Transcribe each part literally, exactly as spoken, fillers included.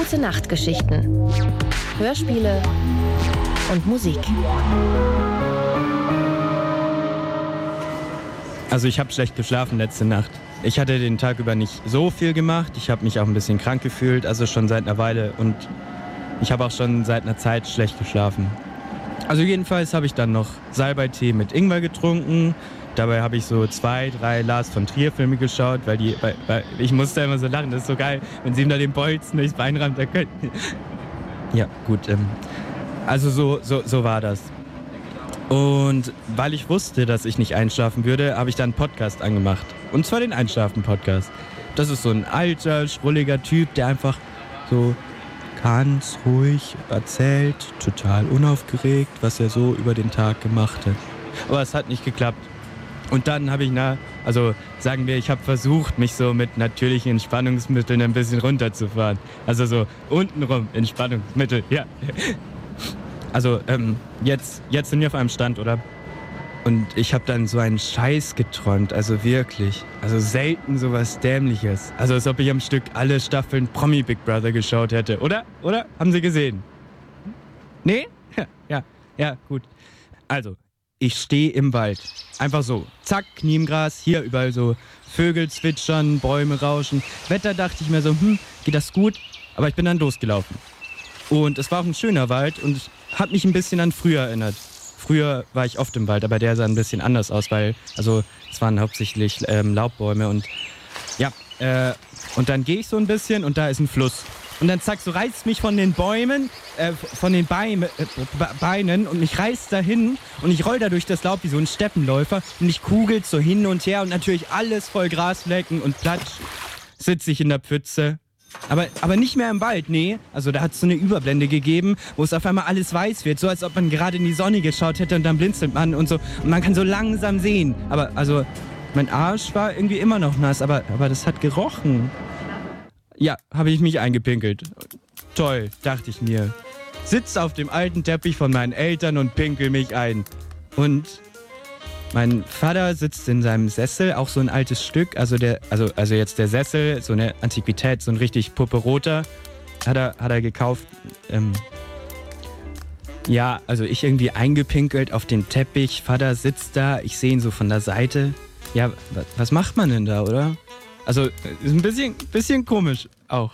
Gute Nachtgeschichten, Hörspiele und Musik. Also ich habe schlecht geschlafen letzte Nacht. Ich hatte den Tag über nicht so viel gemacht. Ich habe mich auch ein bisschen krank gefühlt, also schon seit einer Weile. Und ich habe auch schon seit einer Zeit schlecht geschlafen. Also jedenfalls habe ich dann noch Salbeitee mit Ingwer getrunken. Dabei habe ich so zwei, drei Lars von Trier Filme geschaut, weil die, weil, weil ich musste immer so lachen, das ist so geil, wenn sie ihm da den Bolzen durchs Bein rammt, da könnten. Ja, gut, ähm, also so, so, so war das. Und weil ich wusste, dass ich nicht einschlafen würde, habe ich dann einen Podcast angemacht. Und zwar den Einschlafen-Podcast. Das ist so ein alter, schrulliger Typ, der einfach so ganz ruhig erzählt, total unaufgeregt, was er so über den Tag gemacht hat. Aber es hat nicht geklappt. Und dann habe ich, na, also sagen wir, ich habe versucht, mich so mit natürlichen Entspannungsmitteln ein bisschen runterzufahren. Also so untenrum Entspannungsmittel, ja. Also ähm, jetzt, jetzt sind wir auf einem Stand, oder? Und ich habe dann so einen Scheiß geträumt, also wirklich. Also selten sowas Dämliches. Also als ob ich am Stück alle Staffeln Promi Big Brother geschaut hätte, oder? Oder? Haben Sie gesehen? Nee? Ja, ja, ja, gut. Also, ich stehe im Wald. Einfach so. Zack, Knie im Gras, hier überall so Vögel zwitschern, Bäume rauschen. Wetter dachte ich mir so, hm, geht das gut? Aber ich bin dann losgelaufen. Und es war auch ein schöner Wald und hat mich ein bisschen an früher erinnert. Früher war ich oft im Wald, aber der sah ein bisschen anders aus, weil, also es waren hauptsächlich ähm, Laubbäume und ja, äh, und dann gehe ich so ein bisschen und da ist ein Fluss. Und dann zack, so reißt mich von den Bäumen, äh, von den Beine, äh, Beinen und mich reißt dahin und ich roll da durch das Laub wie so ein Steppenläufer und ich kugelt so hin und her und natürlich alles voll Grasflecken und platsch sitze ich in der Pfütze. Aber, aber nicht mehr im Wald, nee. Also da hat es so eine Überblende gegeben, wo es auf einmal alles weiß wird. So als ob man gerade in die Sonne geschaut hätte und dann blinzelt man und so. Und man kann so langsam sehen. Aber also, mein Arsch war irgendwie immer noch nass, aber, aber das hat gerochen. Ja, habe ich mich eingepinkelt. Toll, dachte ich mir. Sitz auf dem alten Teppich von meinen Eltern und pinkel mich ein. Und mein Vater sitzt in seinem Sessel, auch so ein altes Stück, also der, also, also jetzt der Sessel, so eine Antiquität, so ein richtig pupperoter, hat er, hat er gekauft. Ähm, ja, also ich irgendwie eingepinkelt auf den Teppich, Vater sitzt da, ich sehe ihn so von der Seite. Ja, was, was macht man denn da, oder? Also, ist ein bisschen, bisschen komisch auch.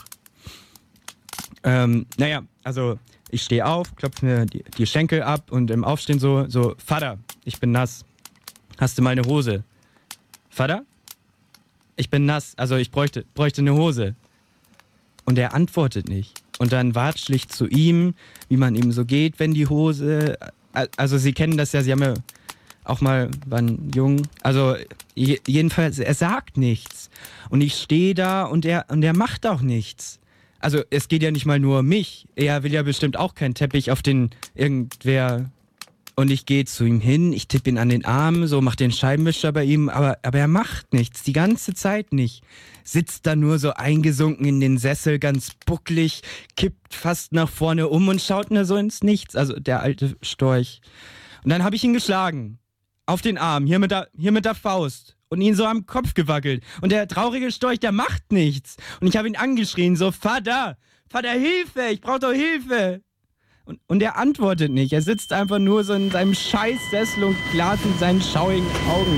Ähm, naja, also ich stehe auf, klopfe mir die, die Schenkel ab und im Aufstehen so, so, Vater, ich bin nass. Hast du mal eine Hose? Vater? Ich bin nass, also ich bräuchte, bräuchte eine Hose. Und er antwortet nicht. Und dann watschel ich zu ihm, wie man ihm so geht, wenn die Hose... Also Sie kennen das ja, Sie haben ja auch mal, waren jung. Also je, jedenfalls, er sagt nichts. Und ich stehe da und er, und er macht auch nichts. Also es geht ja nicht mal nur um mich. Er will ja bestimmt auch keinen Teppich, auf den irgendwer... Und ich gehe zu ihm hin, ich tippe ihn an den Arm, so mach den Scheibenwischer bei ihm, aber, aber er macht nichts, die ganze Zeit nicht. Sitzt da nur so eingesunken in den Sessel, ganz bucklig, kippt fast nach vorne um und schaut nur so ins Nichts, also der alte Storch. Und dann habe ich ihn geschlagen, auf den Arm, hier mit der, hier mit der Faust und ihn so am Kopf gewackelt. Und der traurige Storch, der macht nichts. Und ich habe ihn angeschrien, so, Vater, Vater, Hilfe, ich brauche doch Hilfe. Und, und er antwortet nicht. Er sitzt einfach nur so in seinem Scheißsessel und glast in seinen schauigen Augen.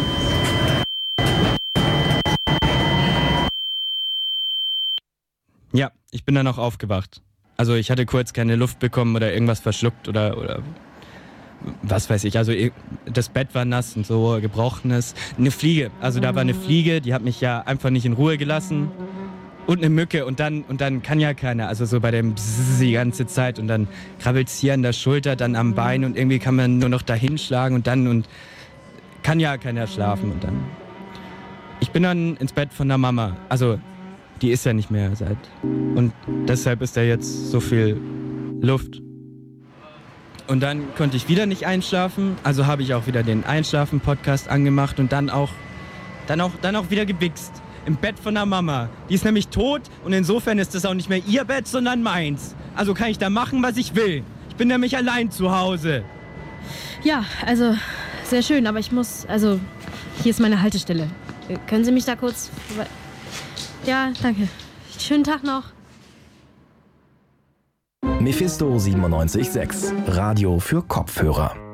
Ja, ich bin dann auch aufgewacht. Also ich hatte kurz keine Luft bekommen oder irgendwas verschluckt oder, oder was weiß ich. Also das Bett war nass und so, gebrochenes. Eine Fliege, also da war eine Fliege, die hat mich ja einfach nicht in Ruhe gelassen. Und eine Mücke und dann, und dann kann ja keiner, also so bei dem Bzzz die ganze Zeit und dann krabbelt's hier an der Schulter, dann am Bein und irgendwie kann man nur noch dahin schlagen und dann und kann ja keiner schlafen und dann. Ich bin dann ins Bett von der Mama, also die ist ja nicht mehr seit und deshalb ist da jetzt so viel Luft. Und dann konnte ich wieder nicht einschlafen, also habe ich auch wieder den Einschlafen-Podcast angemacht und dann auch, dann auch, dann auch wieder gewichst. Im Bett von der Mama. Die ist nämlich tot und insofern ist das auch nicht mehr ihr Bett, sondern meins. Also kann ich da machen, was ich will. Ich bin nämlich allein zu Hause. Ja, also sehr schön, aber ich muss, also hier ist meine Haltestelle. Können Sie mich da kurz... Ja, danke. Schönen Tag noch. Mephisto siebenundneunzig Komma sechs, Radio für Kopfhörer.